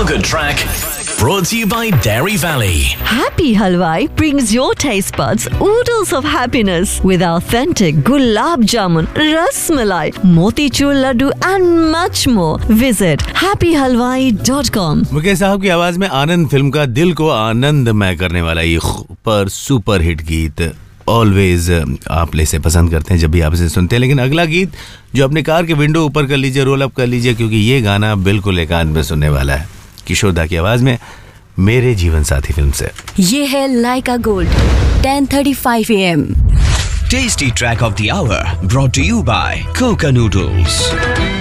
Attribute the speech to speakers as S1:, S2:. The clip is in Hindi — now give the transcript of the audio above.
S1: Good Track, brought to you by Dairy Valley.
S2: Happy Halwai brings your taste buds oodles of happiness with authentic gulab jamun, ras malai, motichur laddu and much more. Visit happyhalwai.com.
S3: Mukesh साहब की आवाज में आनंद फिल्म का दिल को आनंदमय करने वाला ये सुपर हिट गीत ऑलवेज आप इसे पसंद करते हैं जब भी आप इसे सुनते हैं। लेकिन अगला गीत जो अपने कार के विंडो ऊपर कर लीजिए, रोल अप कर लीजिए, क्योंकि ये गाना बिल्कुल एकांत में सुनने वाला है। किशोरदा की आवाज में मेरे जीवन साथी फिल्म से।
S2: ये है लाइका gold 10:35 AM.
S1: Tasty Track of the Hour, brought to you by Coca Noodles.